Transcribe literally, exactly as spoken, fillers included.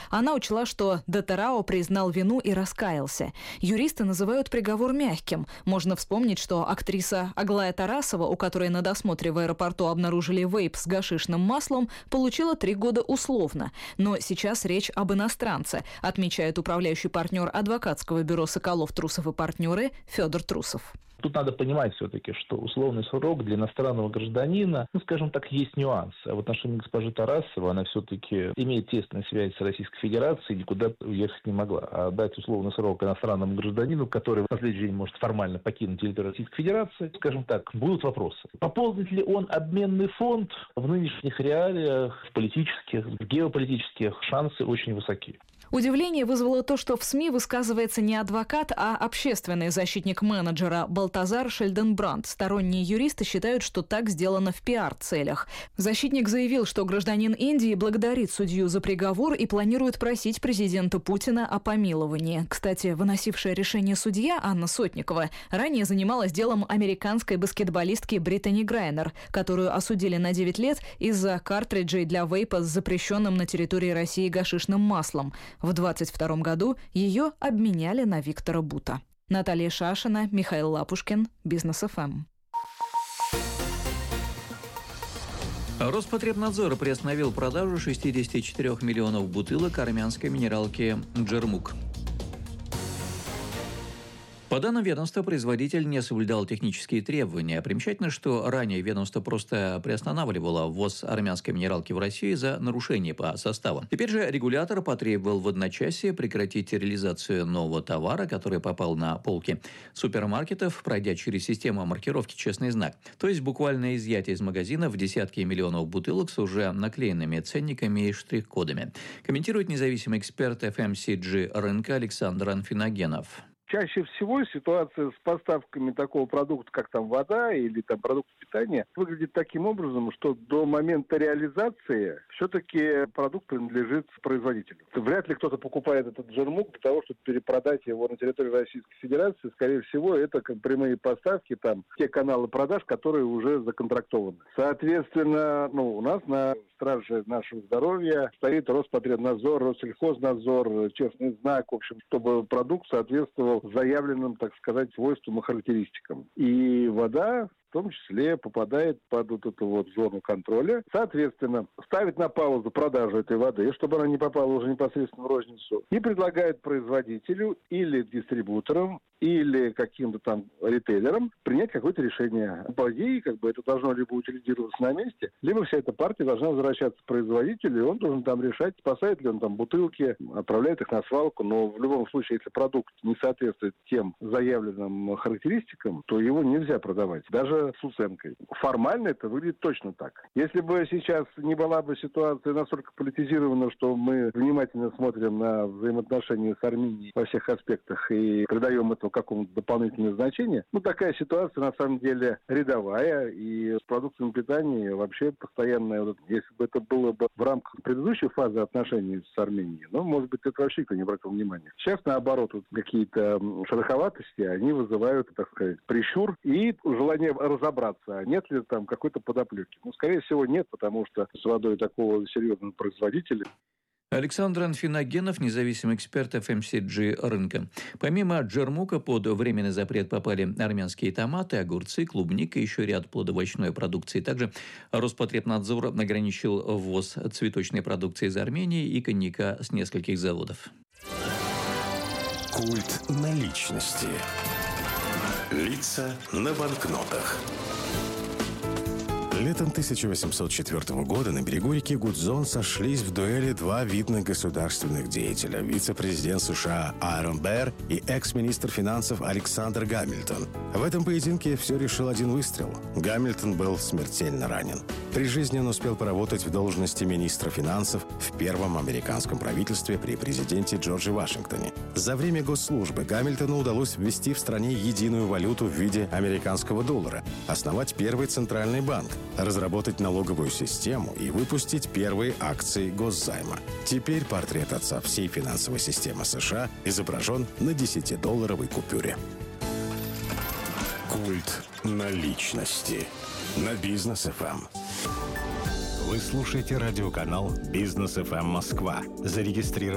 Она учла, что Датерао признал вину и раскаялся. Юристы называют приговор мягким. Можно вспомнить, что актриса Аглая Тарасова, у которой на досмотре в аэропорту обнаружили вейп с гашишным маслом, получила три года условно. Но сейчас речь об иностранце, отмечает управляющий партнер адвокатского бюро «Соколов, Трусов и партнеры» Федор Трусов. Тут надо понимать все-таки, что условный срок для иностранного гражданина, ну, скажем так, есть нюансы. А в отношении госпожи Тарасовой она все-таки имеет тесную связь с Российской Федерацией, никуда уехать не могла. А дать условный срок иностранному гражданину, который на следующий день может формально покинуть территорию Российской Федерации, скажем так, будут вопросы. Пополнит ли он обменный фонд? В нынешних реалиях, в политических, в геополитических, шансы очень высоки. Удивление вызвало то, что в СМИ высказывается не адвокат, а общественный защитник менеджера Балтазар Шельденбранд. Сторонние юристы считают, что так сделано в пиар-целях. Защитник заявил, что гражданин Индии благодарит судью за приговор и планирует просить президента Путина о помиловании. Кстати, выносившая решение судья Анна Сотникова ранее занималась делом американской баскетболистки Британи Грайнер, которую осудили на девять лет из-за картриджей для вейпа с запрещенным на территории России гашишным маслом. В двадцать втором году ее обменяли на Виктора Бута. Наталья Шашина, Михаил Лапушкин, Бизнес эф эм. Роспотребнадзор приостановил продажу шестьдесят четыре миллионов бутылок армянской минералки «Джермук». По данным ведомства, производитель не соблюдал технические требования. Примечательно, что ранее ведомство просто приостанавливало ввоз армянской минералки в Россию за нарушение по составу. Теперь же регулятор потребовал в одночасье прекратить реализацию нового товара, который попал на полки супермаркетов, пройдя через систему маркировки «Честный знак». То есть буквально изъятие из магазинов десятки миллионов бутылок с уже наклеенными ценниками и штрих-кодами. Комментирует независимый эксперт эф эм си джи рынка Александр Анфиногенов. Чаще всего ситуация с поставками такого продукта, как там вода или там продукты питания, выглядит таким образом, что до момента реализации все-таки продукт принадлежит производителю. Вряд ли кто-то покупает этот джермук для того, чтобы перепродать его на территории Российской Федерации. Скорее всего, это как прямые поставки, там, те каналы продаж, которые уже законтрактованы. Соответственно, ну, у нас на страже нашего здоровья стоит Роспотребнадзор, Россельхознадзор, Честный знак, в общем, чтобы продукт соответствовал заявленным, так сказать, свойствам и характеристикам. И вода в том числе попадает под вот эту вот зону контроля. Соответственно, ставит на паузу продажу этой воды, чтобы она не попала уже непосредственно в розницу, и предлагает производителю или дистрибьюторам, или каким-то там ритейлерам принять какое-то решение. По идее, как бы это должно либо утилизироваться на месте, либо вся эта партия должна возвращаться к производителю, и он должен там решать, спасает ли он там бутылки, отправляет их на свалку. Но в любом случае, если продукт не соответствует тем заявленным характеристикам, то его нельзя продавать, даже с уценкой. Формально это выглядит точно так. Если бы сейчас не была бы ситуация настолько политизирована, что мы внимательно смотрим на взаимоотношения с Арменией во всех аспектах и придаем этому какому-то дополнительное значение, ну, такая ситуация на самом деле рядовая, и с продуктами питания вообще постоянная. Вот, если бы это было бы в рамках предыдущей фазы отношений с Арменией, ну, может быть, это вообще никто не обратил внимания. Сейчас, наоборот, вот какие-то шероховатости, они вызывают, так сказать, прищур и желание разобраться, а нет ли там какой-то подоплеки. Ну, скорее всего, нет, потому что с водой такого серьезного производителя. Александр Анфиногенов, независимый эксперт эф эм си джи рынка. Помимо джермука под временный запрет попали армянские томаты, огурцы, клубника и еще ряд плодоовощной продукции. Также Роспотребнадзор ограничил ввоз цветочной продукции из Армении и коньяка с нескольких заводов. Культ наличности. Лица на банкнотах. Летом тысяча восемьсот четвёртого года на берегу реки Гудзон сошлись в дуэли два видных государственных деятеля – вице-президент США Аарон Берр и экс-министр финансов Александр Гамильтон. В этом поединке все решил один выстрел. Гамильтон был смертельно ранен. При жизни он успел поработать в должности министра финансов в первом американском правительстве при президенте Джорджи Вашингтоне. За время госслужбы Гамильтону удалось ввести в стране единую валюту в виде американского доллара, основать первый центральный банк, разработать налоговую систему и выпустить первые акции госзайма. Теперь портрет отца всей финансовой системы США изображен на десятидолларовой купюре. Культ наличности на Бизнес эф эм. Вы слушаете радиоканал Бизнес эф эм Москва. Зарегистрирован